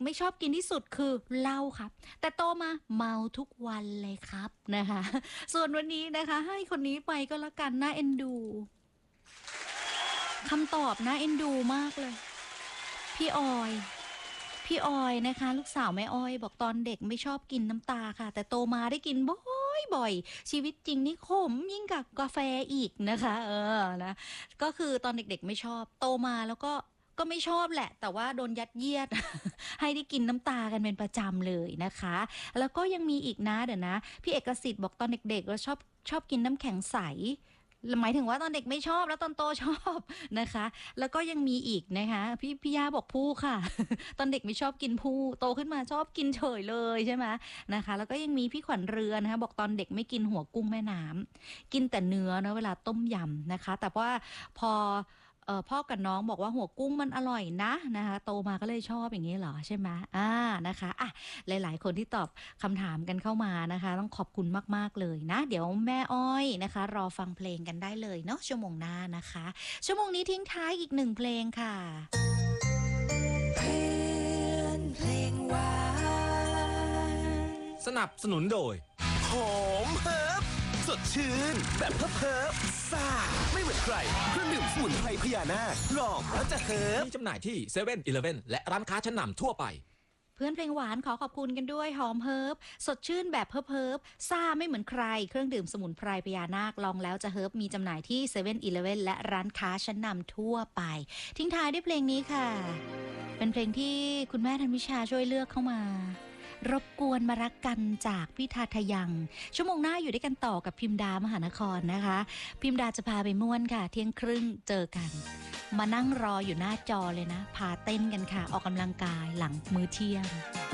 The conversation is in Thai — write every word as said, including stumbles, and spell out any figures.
ไม่ชอบกินที่สุดคือเหล้าครับแต่โตมาเมาทุกวันเลยครับนะคะส่วนวันนี้นะคะให้คนนี้ไปก็แล้วกันน่าเอ็นดูคำตอบน่าเอ็นดูมากเลยพี่ออยพี่ออยนะคะลูกสาวแม่อ้อยบอกตอนเด็กไม่ชอบกินน้ำตาค่ะแต่โตมาได้กินบ่อยบ่อยชีวิตจริงนี่ขมยิ่งกับกาแฟอีกนะคะเออนะก็คือตอนเด็กๆไม่ชอบโตมาแล้วก็ก็ไม่ชอบแหละแต่ว่าโดนยัดเยียด ให้ได้กินน้ำตากันเป็นประจำเลยนะคะแล้วก็ยังมีอีกนะเดี๋ยวนะพี่เอกสิทธิ์บอกตอนเด็กๆเราชอบชอบกินน้ำแข็งใสหมายถึงว่าตอนเด็กไม่ชอบแล้วตอนโตชอบนะคะแล้วก็ยังมีอีกนะคะพี่พี่ย่าบอกผู้ค่ะ ตอนเด็กไม่ชอบกินผู้โตขึ้นมาชอบกินเฉยเลยใช่ไหมนะคะแล้วก็ยังมีพี่ขวัญเรือนะคะบอกตอนเด็กไม่กินหัวกุ้งแม่น้ำกินแต่เนื้อนะเวลาต้มยำนะคะแต่ว่าพอเออพ่อกับน้องบอกว่าหัวกุ้งมันอร่อยนะนะคะโตมาก็เลยชอบอย่างนี้เหรอใช่ไหมอ่านะคะอ่ะหลายๆคนที่ตอบคำถามกันเข้ามานะคะต้องขอบคุณมากๆเลยนะเดี๋ยวแม่อ้อยนะคะรอฟังเพลงกันได้เลยเนาะชั่วโมงหน้านะคะชั่วโมงนี้ทิ้งท้ายอีกหนึ่งเพลงค่ะเพื่อนเพลงหวานสนับสนุนโดยหอมเฮิร์บสดชื่นแบบเฮิร์บเฮิร์บซ่าไม่เหมือนใครเครื่องดื่มสมุนไพรพญานาคลองแล้วจะเฮิร์บมีจำหน่ายที่เซเว่นอีเลฟเว่นและร้านค้าชั้นนำทั่วไปเพื่อนเพลงหวานขอขอบคุณกันด้วยหอมเฮิร์บสดชื่นแบบเฮิร์บเฮิร์บซ่าไม่เหมือนใครเครื่องดื่มสมุนไพรพญานาคลองแล้วจะเฮิร์บมีจำหน่ายที่เซเว่นอีเลฟเว่นและร้านค้าชั้นนำทั่วไปทิ้งท้ายด้วยเพลงนี้ค่ะเป็นเพลงที่คุณแม่ธันวิชาช่วยเลือกเข้ามารบกวนมารักกันจากพี่ทาทยังชั่วโมงหน้าอยู่ด้วยกันต่อกับพิมดามหานครนะคะพิมดาจะพาไปม่วนค่ะเที่ยงครึ่งเจอกันมานั่งรออยู่หน้าจอเลยนะพาเต้นกันค่ะออกกำลังกายหลังมื้อเที่ยง